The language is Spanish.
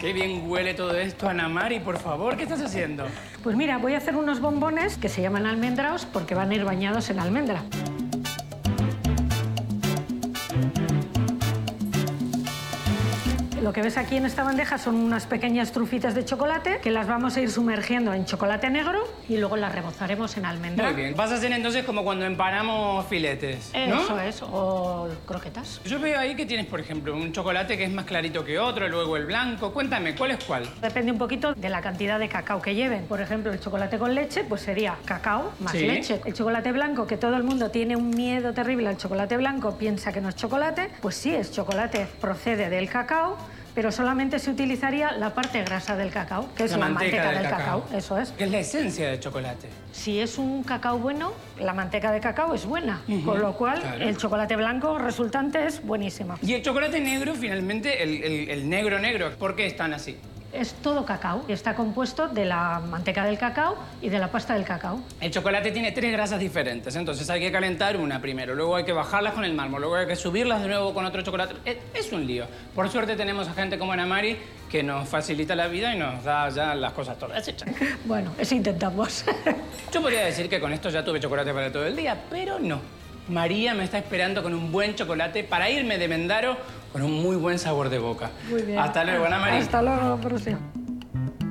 Qué bien huele todo esto, Ana Mari, por favor, ¿qué estás haciendo? Pues mira, voy a hacer unos bombones que se llaman almendraos porque van a ir bañados en almendra. Lo que ves aquí en esta bandeja son unas pequeñas trufitas de chocolate que las vamos a ir sumergiendo en chocolate negro y luego las rebozaremos en almendra. Muy bien. Vas a hacer entonces como cuando empanamos filetes, ¿no? Eso es, o croquetas. Yo veo ahí que tienes, por ejemplo, un chocolate que es más clarito que otro, luego el blanco. Cuéntame, ¿cuál es cuál? Depende un poquito de la cantidad de cacao que lleven. Por ejemplo, el chocolate con leche, pues sería cacao más Sí. leche. El chocolate blanco, que todo el mundo tiene un miedo terrible al chocolate blanco, piensa que no es chocolate, pues sí, es chocolate, procede del cacao, pero solamente se utilizaría la parte grasa del cacao, que es la manteca del cacao. Eso es. Que es la esencia del chocolate. Si es un cacao bueno, la manteca de cacao es buena, con lo cual claro. el chocolate blanco resultante es buenísimo. Y el chocolate negro, finalmente, el negro negro, ¿por qué están así? Es todo cacao, está compuesto de la manteca del cacao y de la pasta del cacao. El chocolate tiene 3 grasas diferentes, entonces hay que calentar una primero, luego hay que bajarlas con el mármol, luego hay que subirlas de nuevo con otro chocolate. Es un lío. Por suerte tenemos a gente como Ana Mari que nos facilita la vida y nos da ya las cosas todas hechas. Bueno, eso intentamos. Yo podría decir que con esto ya tuve chocolate para todo el día, pero no. María me está esperando con un buen chocolate para irme de Mendaro con un muy buen sabor de boca. Muy bien. Hasta luego, Ana Mari. Hasta luego, Prusia.